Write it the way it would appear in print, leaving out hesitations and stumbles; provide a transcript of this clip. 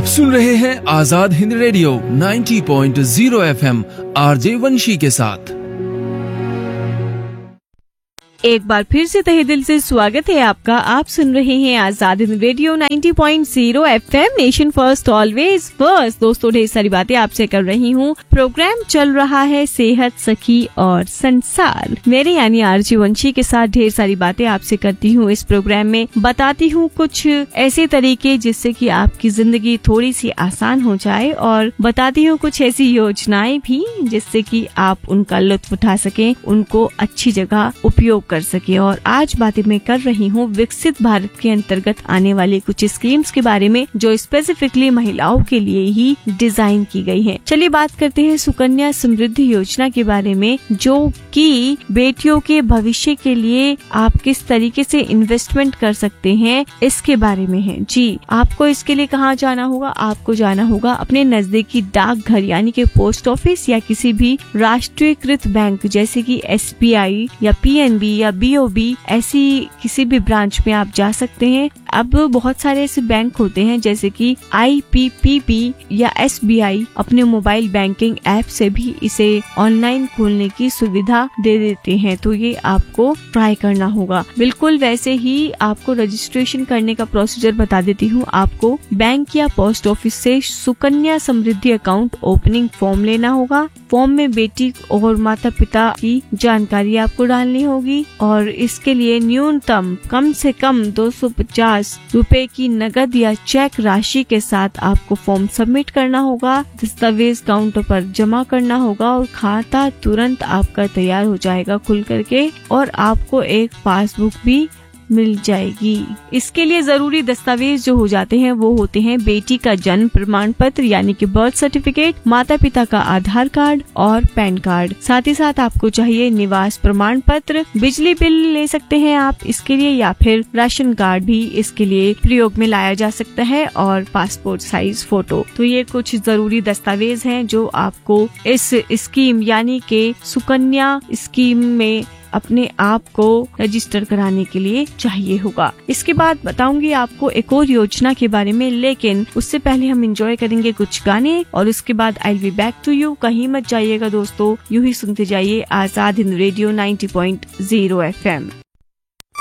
आप सुन रहे हैं Azad Hind radio 90.0 FM RJ वंशी के साथ। एक बार फिर से तहे दिल से स्वागत है आपका। आप सुन रहे हैं Azad Hind radio 90.0 FM nation first always first. दोस्तों, ढेर सारी बातें आपसे कर रही हूँ। प्रोग्राम चल रहा है सेहत, सखी और संसार। मेरे यानी आरजे वंशी के साथ ढेर सारी बातें आपसे करती हूँ। इस प्रोग्राम में बताती हूँ कुछ ऐसे तरीके जिससे कि आपकी जिंदगी थोड़ी सी आसान हो जाए, और बताती हूँ कुछ ऐसी योजनाएं भी जिससे कि आप उनका लुत्फ उठा सकें, उनको अच्छी जगह उपयोग कर सके। और आज बातें मैं कर रही हूँ विकसित भारत के अंतर्गत आने वाली कुछ स्कीम्स के बारे में, जो स्पेसिफिकली महिलाओं के लिए ही डिजाइन की गई है। चलिए बात करते हैं सुकन्या समृद्धि योजना के बारे में, जो कि बेटियों के भविष्य के लिए आप किस तरीके से इन्वेस्टमेंट कर सकते हैं इसके बारे में है। जी, आपको इसके लिए कहाँ जाना होगा? आपको जाना होगा अपने नजदीकी डाकघर यानी कि पोस्ट ऑफिस या किसी भी राष्ट्रीयकृत बैंक जैसे कि SBI या PNB या BOB, ऐसी किसी भी ब्रांच में आप जा सकते हैं। अब बहुत सारे ऐसे बैंक होते हैं जैसे कि IPPB या SBI अपने मोबाइल बैंकिंग ऐप से भी इसे ऑनलाइन खोलने की सुविधा दे देते हैं, तो ये आपको ट्राई करना होगा। बिल्कुल वैसे ही आपको रजिस्ट्रेशन करने का प्रोसीजर बता देती हूँ। आपको बैंक या पोस्ट ऑफिस से Sukanya Samriddhi account opening form लेना होगा। फॉर्म में बेटी और माता पिता की जानकारी आपको डालनी होगी, और इसके लिए न्यूनतम कम से कम 250 रुपए की नकद या चेक राशि के साथ आपको फॉर्म सबमिट करना होगा। दस्तावेज काउंटर पर जमा करना होगा और खाता तुरंत आपका तैयार हो जाएगा खुल करके, और आपको एक पासबुक भी मिल जाएगी। इसके लिए जरूरी दस्तावेज जो हो जाते हैं वो होते हैं बेटी का जन्म प्रमाण पत्र यानी कि बर्थ सर्टिफिकेट, माता पिता का आधार कार्ड और पैन कार्ड। साथ ही साथ आपको चाहिए निवास प्रमाण पत्र, बिजली बिल ले सकते हैं आप इसके लिए, या फिर राशन कार्ड भी इसके लिए प्रयोग में लाया जा सकता है, और पासपोर्ट साइज फोटो। तो ये कुछ जरूरी दस्तावेज हैं जो आपको इस स्कीम यानी कि सुकन्या स्कीम में अपने आप को रजिस्टर कराने के लिए चाहिए होगा। इसके बाद बताऊंगी आपको एक और योजना के बारे में, लेकिन उससे पहले हम एंजॉय करेंगे कुछ गाने, और उसके बाद I will be back to you. कहीं मत जाइएगा दोस्तों, यूं ही सुनते जाइए आजाद हिंद रेडियो 90.0 FM।